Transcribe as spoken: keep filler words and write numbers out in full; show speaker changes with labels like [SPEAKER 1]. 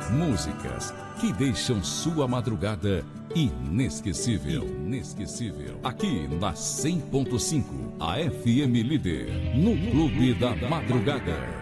[SPEAKER 1] músicas que deixam sua madrugada inesquecível. Inesquecível. Aqui na cem ponto cinco, a F M Líder, no Clube da Madrugada.